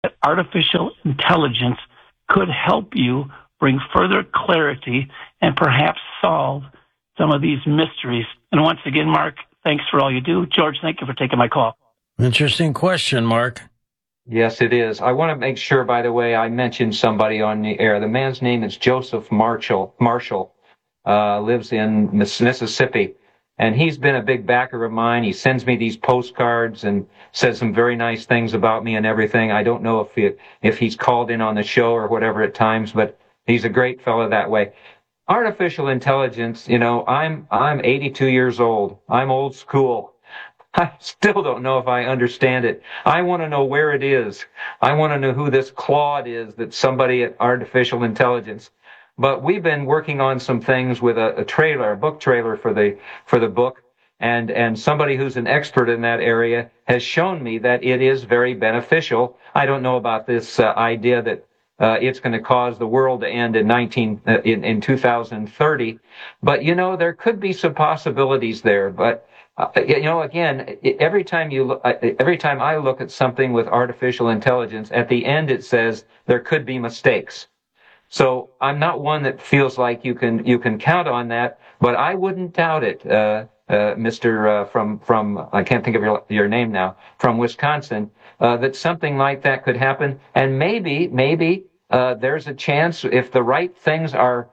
that artificial intelligence could help you bring further clarity and perhaps solve some of these mysteries. And once again, Mark, thanks for all you do. George, thank you for taking my call. Interesting question, Mark. Yes, it is. I want to make sure, by the way, I mentioned somebody on the air. The man's name is Joseph Marshall, lives in Mississippi. And he's been a big backer of mine. He sends me these postcards and says some very nice things about me and everything. I don't know if he's called in on the show or whatever at times, but he's a great fellow that way. Artificial intelligence, I'm 82 years old. I'm old school. I still don't know if I understand it. I want to know where it is. I want to know who this Claude is that's somebody at artificial intelligence. But we've been working on some things with a book trailer for the book, and somebody who's an expert in that area has shown me that it is very beneficial. I don't know about this idea that it's going to cause the world to end in 2030, but there could be some possibilities there. But again, every time I look at something with artificial intelligence, at the end it says there could be mistakes. So I'm not one that feels like you can count on that, but I wouldn't doubt it, Mr. From I can't think of your name now, from Wisconsin, that something like that could happen, and maybe there's a chance if the right things are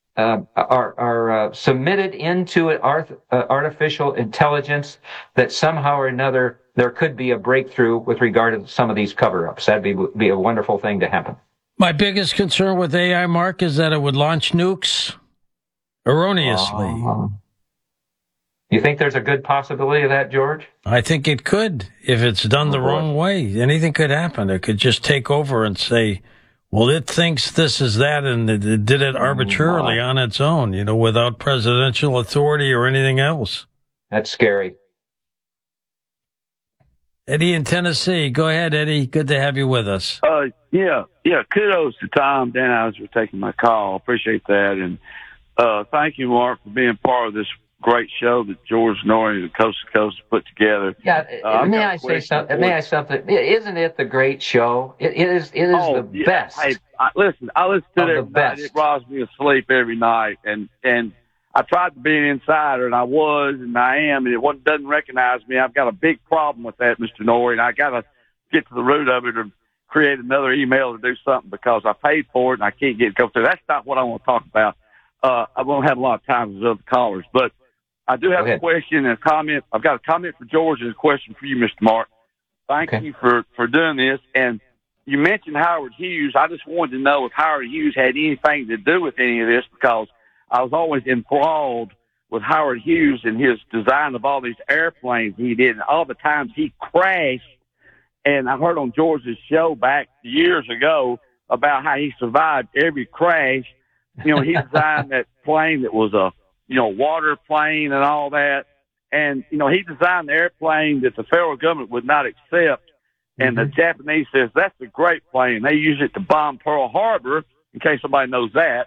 submitted into artificial intelligence, that somehow or another there could be a breakthrough with regard to some of these cover-ups. That'd be a wonderful thing to happen. My biggest concern with AI, Mark, is that it would launch nukes erroneously. You think there's a good possibility of that, George? I think it could, if it's done the wrong way. Anything could happen. It could just take over and say, well, it thinks this is that, and it did it arbitrarily on its own, without presidential authority or anything else. That's scary. Eddie in Tennessee. Go ahead, Eddie. Good to have you with us. Yeah. Kudos to Tom Danhauser for taking my call. Appreciate that. And thank you, Mark, for being part of this great show that George Noory and Coast to Coast put together. Yeah. May I say something? Isn't it the great show? It is the best. Hey, I listen to it every night. It robs me of sleep every night. And I tried to be an insider, and I was, and I am, and it doesn't recognize me. I've got a big problem with that, Mr. Noory, and I got to get to the root of it or create another email to do something because I paid for it and I can't get it go through. That's not what I want to talk about. I won't have a lot of time with other callers, but I do have a question and a comment. I've got a comment for George and a question for you, Mr. Mark. Thank you for doing this. And you mentioned Howard Hughes. I just wanted to know if Howard Hughes had anything to do with any of this because I was always enthralled with Howard Hughes and his design of all these airplanes he did and all the times he crashed. And I heard on George's show back years ago about how he survived every crash. He designed that plane that was a, water plane and all that. And, he designed the airplane that the federal government would not accept. And the Japanese says, that's a great plane. They use it to bomb Pearl Harbor, in case somebody knows that.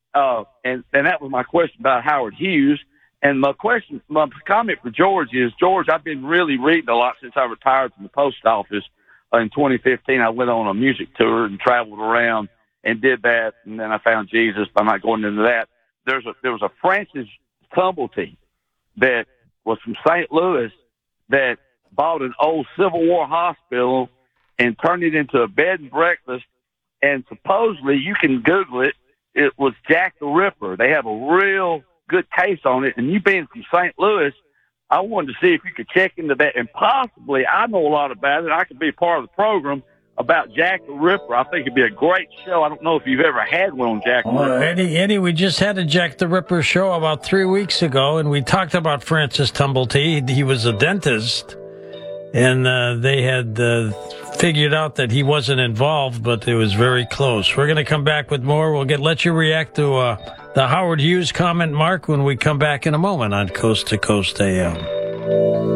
And that was my question about Howard Hughes. And my comment for George is, George, I've been really reading a lot since I retired from the post office. In 2015, I went on a music tour and traveled around and did that. And then I found Jesus. I'm not going into that. There was a Francis Tumblety that was from St. Louis that bought an old Civil War hospital and turned it into a bed and breakfast. And supposedly, you can Google it, it was Jack the Ripper. They have a real good case on it. And you being from St. Louis, I wanted to see if you could check into that. And possibly, I know a lot about it. I could be part of the program about Jack the Ripper. I think it'd be a great show. I don't know if you've ever had one on Jack the Ripper. Eddie, we just had a Jack the Ripper show about 3 weeks ago, and we talked about Francis Tumblety. He was a dentist, and they had figured out that he wasn't involved, but it was very close. We're going to come back with more. We'll let you react to the Howard Hughes comment, Mark, when we come back in a moment on Coast to Coast AM.